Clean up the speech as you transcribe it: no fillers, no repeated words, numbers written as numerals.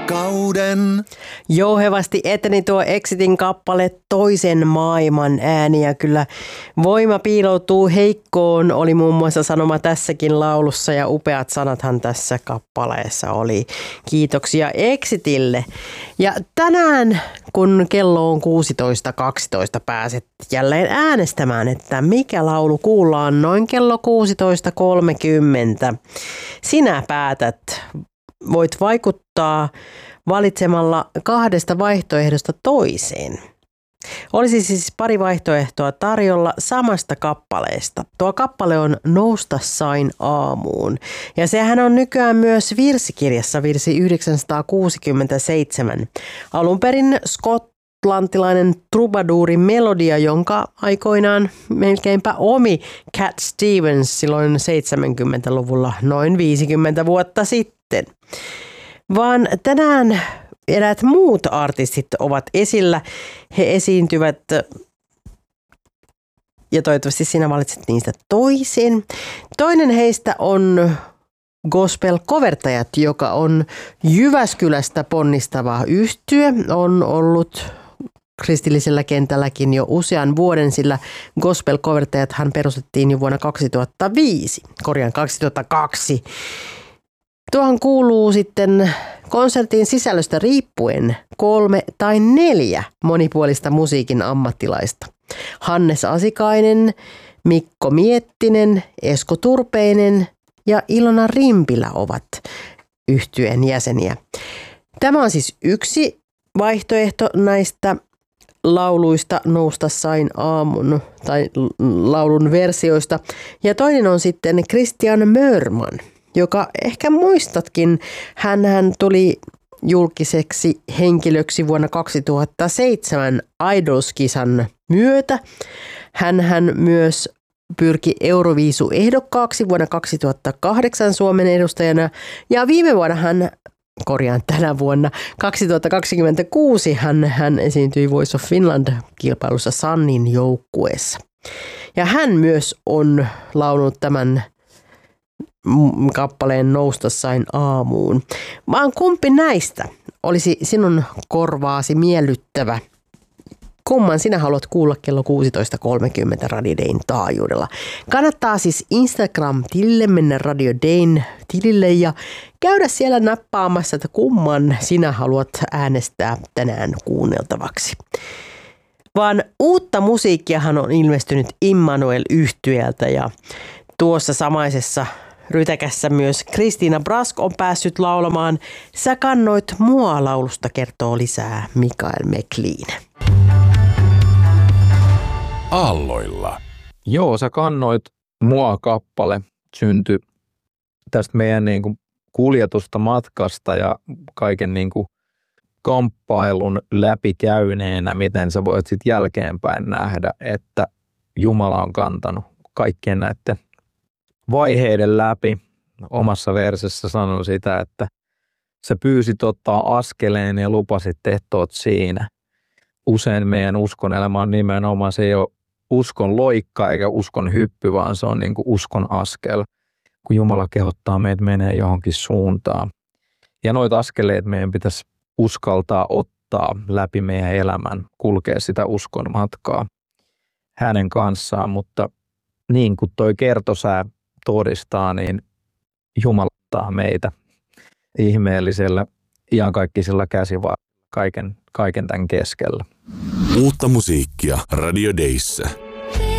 kauden. Jouhevasti eteni tuo Exitin kappale Toisen maailman ääni ja kyllä voima piiloutuu heikkoon, oli muun muassa sanoma tässäkin laulussa ja upeat sanathan tässä kappaleessa oli. Kiitoksia Exitille. Ja tänään kun kello on 16.12 pääset jälleen äänestämään, että mikä laulu kuullaan noin kello 16.30. Sinä päätät. Voit vaikuttaa valitsemalla kahdesta vaihtoehdosta toiseen. Olisi siis pari vaihtoehtoa tarjolla samasta kappaleesta. Tuo kappale on Nousta sain aamuun. Ja sehän on nykyään myös virsikirjassa virsi 967. Alun perin skotlantilainen trubaduurin melodia, jonka aikoinaan melkeinpä omi Cat Stevens silloin 70-luvulla noin 50 vuotta sitten. Vaan tänään eräät muut artistit ovat esillä. He esiintyvät ja toivottavasti sinä valitset niistä toisen. Toinen heistä on Gospel-Covertajat, joka on Jyväskylästä ponnistava yhtye. On ollut kristillisellä kentälläkin jo usean vuoden, sillä Gospel-Covertajathan perustettiin jo vuonna 2002. Tuohon kuuluu sitten konsertin sisällöstä riippuen 3 tai 4 monipuolista musiikin ammattilaista. Hannes Asikainen, Mikko Miettinen, Esko Turpeinen ja Ilona Rimpilä ovat yhtyeen jäseniä. Tämä on siis yksi vaihtoehto näistä lauluista Nousta sain aamun tai laulun versioista. Ja toinen on sitten Christian Mörman, joka ehkä muistatkin, hän tuli julkiseksi henkilöksi vuonna 2007 Idols-kisan myötä. Hän myös pyrki Euroviisu-ehdokkaaksi vuonna 2008 Suomen edustajana ja viime vuonna tänä vuonna 2026 hän esiintyi Voice of Finland-kilpailussa Sannin joukkueessa. Ja hän myös on laulunut tämän kappaleen Nousta sain aamuun. Vaan kumpi näistä olisi sinun korvaasi miellyttävä? Kumman sinä haluat kuulla kello 16.30 Radio Dayn taajuudella? Kannattaa siis Instagram-tilille mennä Radio Dayn tilille ja käydä siellä nappaamassa, että kumman sinä haluat äänestää tänään kuunneltavaksi. Vaan uutta musiikkiahan on ilmestynyt Immanuel-yhtyeeltä ja tuossa samaisessa rytäkässä myös Kristiina Brask on päässyt laulamaan Sä kannoit mua -laulusta kertoo lisää Mikael McLean. Aalloilla. Joo, Sä kannoit mua -kappale syntyi tästä meidän kuljetusta matkasta ja kaiken kamppailun läpikäyneenä, miten sä voit sitten jälkeenpäin nähdä, että Jumala on kantanut kaikkien näiden vaiheiden läpi. Omassa versessä sanon sitä, että sä pyysit ottaa askeleen ja lupasit, että oot siinä. Usein meidän uskon elämä on nimenomaan, se ei ole uskon loikka eikä uskon hyppy, vaan se on uskon askel, kun Jumala kehottaa meitä menee johonkin suuntaan. Ja noita askeleita meidän pitäisi uskaltaa ottaa läpi meidän elämän, kulkea sitä uskon matkaa hänen kanssaan, mutta niin kuin toi kertosää todistaa, niin Jumala ottaa meitä ihmeellisellä iankaikkisella käsivarrella kaiken tämän keskellä. Uutta musiikkia Radio Dayssä.